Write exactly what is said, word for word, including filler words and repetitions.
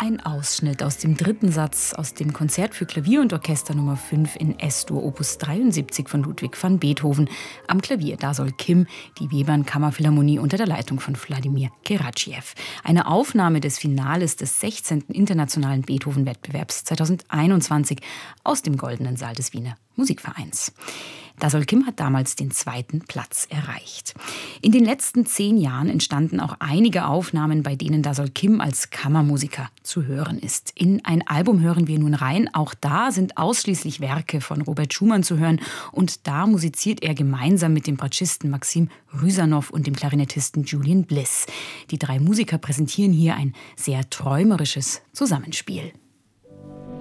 Ein Ausschnitt aus dem dritten Satz aus dem Konzert für Klavier und Orchester Nummer fünf in S-Dur, Opus dreiundsiebzig von Ludwig van Beethoven. Am Klavier Dasol Kim, die Webern Kammerphilharmonie unter der Leitung von Wladimir Keratschiew. Eine Aufnahme des Finales des sechzehnten Internationalen Beethoven-Wettbewerbs zweitausendeinundzwanzig aus dem Goldenen Saal des Wiener Musikvereins. Dasol Kim hat damals den zweiten Platz erreicht. In den letzten zehn Jahren entstanden auch einige Aufnahmen, bei denen Dasol Kim als Kammermusiker zu hören ist. In ein Album hören wir nun rein. Auch da sind ausschließlich Werke von Robert Schumann zu hören. Und da musiziert er gemeinsam mit dem Bratschisten Maxim Rysanow und dem Klarinettisten Julian Bliss. Die drei Musiker präsentieren hier ein sehr träumerisches Zusammenspiel.